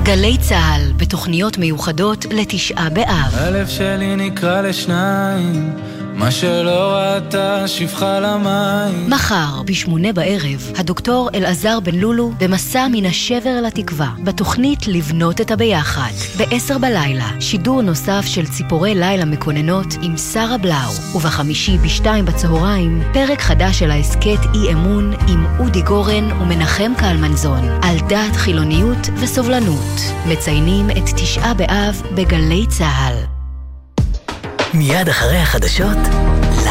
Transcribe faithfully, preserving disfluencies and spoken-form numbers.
גלי צהל, בתוכניות מיוחדות לתשעה באב. הלב שלי נקרא לשניים, מה שלא ראתה שפחה למים. מחר בשמונה בערב, הדוקטור אלעזר בן לולו במסע מן השבר לתקווה, בתוכנית לבנות את הביחד. בעשר בלילה, שידור נוסף של ציפורי לילה מקוננות עם שרה בלאו. ובחמישי בשתיים בצהריים, פרק חדש של העסקת אי אמון עם אודי גורן ומנחם קלמנזון, על דת, חילוניות וסובלנות. מציינים את תשעה באב בגלי צהל. מיד אחרי החדשות,